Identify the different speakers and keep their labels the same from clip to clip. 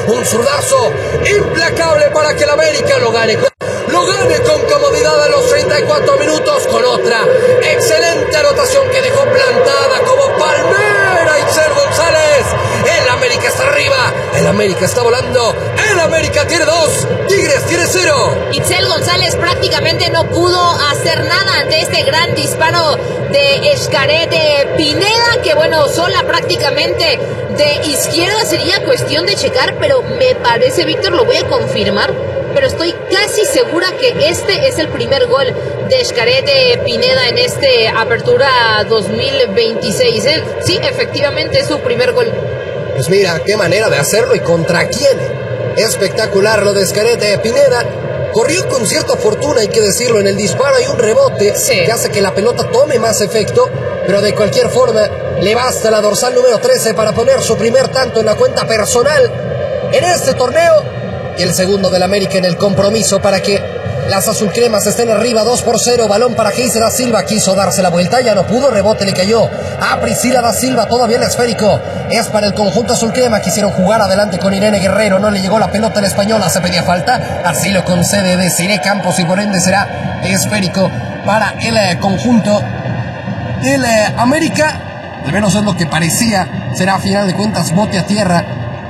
Speaker 1: Un zurdazo implacable para que el América lo gane. Lo gane con comodidad a los 34 minutos con otra excelente anotación que dejó plantada como palmera Itzel González. El América está arriba, el América está volando, el América tiene 2, Tigres tiene 0.
Speaker 2: Itzel González prácticamente no pudo hacer nada ante este gran disparo de Xcaret de Pineda, que bueno, sola prácticamente de izquierda. Sería cuestión de checar, pero me parece, Víctor, lo voy a confirmar, pero estoy casi segura que este es el primer gol de Xcaret de Pineda en este Apertura 2026. Sí, efectivamente es su primer gol.
Speaker 1: Pues mira, qué manera de hacerlo y contra quién. Espectacular lo de Xcaret de Pineda. Corrió con cierta fortuna, hay que decirlo, en el disparo hay un rebote que hace que la pelota tome más efecto, pero de cualquier forma le basta la dorsal número 13 para poner su primer tanto en la cuenta personal en este torneo y el segundo del América en el compromiso para que las azulcremas estén arriba 2-0. Balón para Heiser da Silva, quiso darse la vuelta, ya no pudo, rebote le cayó a Priscila da Silva, todavía el esférico es para el conjunto azulcrema. Quisieron jugar adelante con Irene Guerrero, no le llegó la pelota a la española, se pedía falta, así lo concede Desiree Campos y por ende será esférico para el conjunto del América. Al menos es lo que parecía, será a final de cuentas bote a tierra,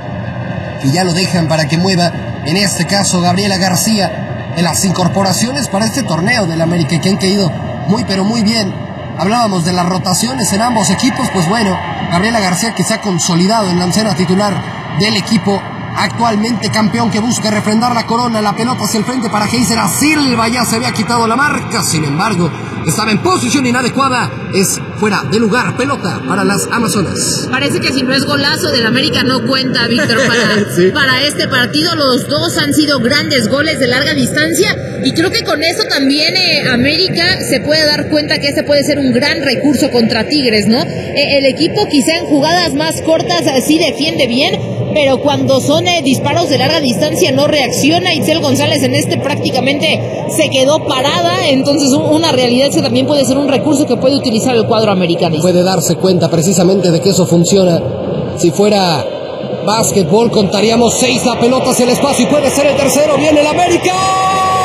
Speaker 1: que ya lo dejan para que mueva, en este caso Gabriela García. En las incorporaciones para este torneo del América que han caído muy pero muy bien. Hablábamos de las rotaciones en ambos equipos, pues bueno, Gabriela García que se ha consolidado en la escena titular del equipo, actualmente campeón que busca refrendar la corona. La pelota hacia el frente para Heiser da Silva, ya se había quitado la marca, sin embargo estaba en posición inadecuada, es fuera de lugar, pelota para las Amazonas.
Speaker 2: Parece que si no es golazo del América no cuenta, Víctor,
Speaker 1: sí.
Speaker 2: Para este partido. Los dos han sido grandes goles de larga distancia y creo que con eso también América se puede dar cuenta que este puede ser un gran recurso contra Tigres, ¿no? El equipo quizá en jugadas más cortas sí defiende bien, pero cuando son disparos de larga distancia no reacciona. Itzel González en este prácticamente se quedó parada, entonces una realidad que también puede ser un recurso que puede utilizar el cuadro americanista.
Speaker 1: Puede darse cuenta precisamente de que eso funciona. Si fuera básquetbol contaríamos 6, la pelota hacia el espacio y puede ser el tercero. Viene el América.